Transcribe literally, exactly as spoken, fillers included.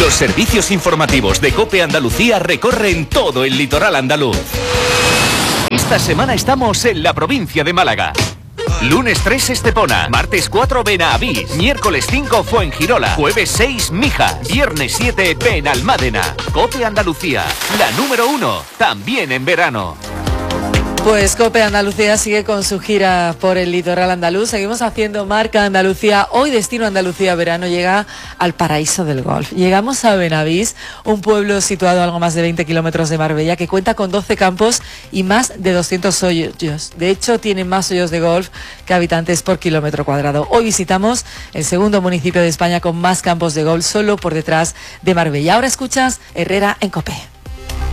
Los servicios informativos de COPE Andalucía recorren todo el litoral andaluz. Esta semana estamos en la provincia de Málaga. Lunes tres Estepona, martes cuatro Benavís, miércoles cinco Fuengirola, jueves seis Mijas, viernes siete Benalmádena. COPE Andalucía, la número uno, también en verano. Pues COPE Andalucía sigue con su gira por el litoral andaluz. Seguimos haciendo Marca Andalucía. Hoy Destino Andalucía Verano llega al paraíso del golf. Llegamos a Benavís, un pueblo situado a algo más de veinte kilómetros de Marbella, que cuenta con doce campos y más de doscientos hoyos. De hecho, tiene más hoyos de golf que habitantes por kilómetro cuadrado. Hoy visitamos el segundo municipio de España con más campos de golf, solo por detrás de Marbella. Ahora escuchas Herrera en COPE.